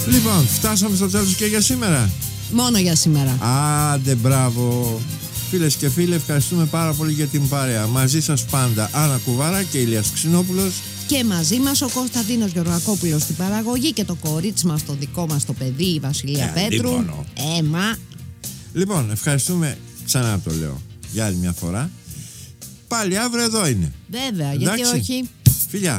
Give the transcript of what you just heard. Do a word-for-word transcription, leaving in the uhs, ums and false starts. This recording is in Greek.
Λοιπόν, φτάσαμε στο τέλος και για σήμερα. Μόνο για σήμερα. Άντε, μπράβο. Φίλες και φίλοι, ευχαριστούμε πάρα πολύ για την παρέα. Μαζί σας πάντα Άννα Κουβάρα και Ηλίας Ξινόπουλος. Και μαζί μας ο Κωνσταντίνος Γεωργακόπουλος στην παραγωγή και το κορίτσι μας, το δικό μας το παιδί, η Βασιλεία Ε, Πέτρου. λοιπόν. Ε, μα. Λοιπόν, ευχαριστούμε, ξανά το λέω, για άλλη μια φορά. Πάλι αύριο εδώ είναι. Βέβαια, Εντάξει? γιατί όχι. Φιλιά.